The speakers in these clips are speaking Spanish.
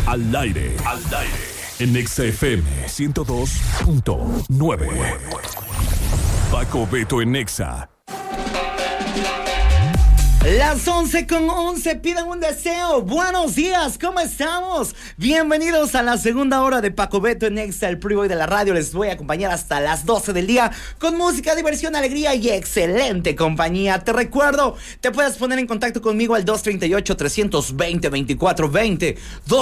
Al aire. En Exa FM 102.9. Paco Beto en Exa. Las 11:11, pidan un deseo. Buenos días, ¿cómo estamos? Bienvenidos a la segunda hora de Paco Beto en Exa, el Pre-Boy de la radio. Les voy a acompañar hasta las 12 del día con música, diversión, alegría y excelente compañía. Te recuerdo, te puedes poner en contacto conmigo al 238-320-2420,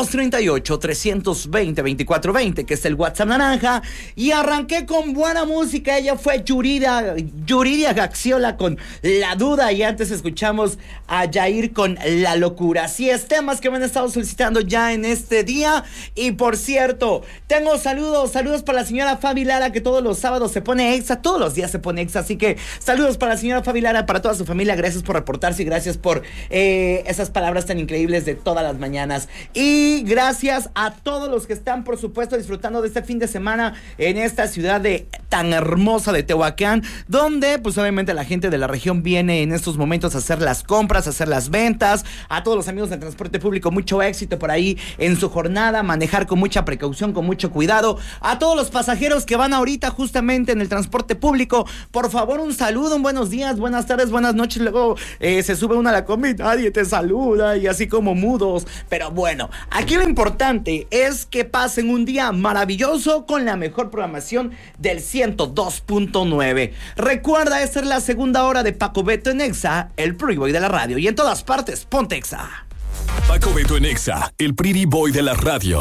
238-320-2420, que es el WhatsApp naranja. Y arranqué con buena música. Ella fue Yuridia Gaxiola con La Duda, y antes escuchamos a Yair con La Locura. Así es, temas que me han estado solicitando ya en este día. Y por cierto, tengo saludos para la señora Fabi Lara, que todos los sábados se pone Exa, todos los días se pone Exa, así que saludos para la señora Fabi Lara, para toda su familia. Gracias por reportarse y gracias por esas palabras tan increíbles de todas las mañanas. Y gracias a todos los que están, por supuesto, disfrutando de este fin de semana en esta ciudad tan hermosa de Tehuacán, donde pues obviamente la gente de la región viene en estos momentos a hacer las compras, a hacer las ventas. A todos los amigos del transporte público, mucho éxito por ahí en su jornada, manejar con mucha precaución, con mucho cuidado. A todos los pasajeros que van ahorita justamente en el transporte público, por favor, un saludo, un buenos días, buenas tardes, buenas noches. Luego se sube uno a la comida, nadie te saluda y así como mudos. Pero bueno, aquí lo importante es que pasen un día maravilloso con la mejor programación del 102.9. Recuerda, esta es la segunda hora de Paco Beto en Exa, el Pretty Boy de la radio, y en todas partes, ponte Exa. Paco Beto en Exa, el Pretty Boy de la radio.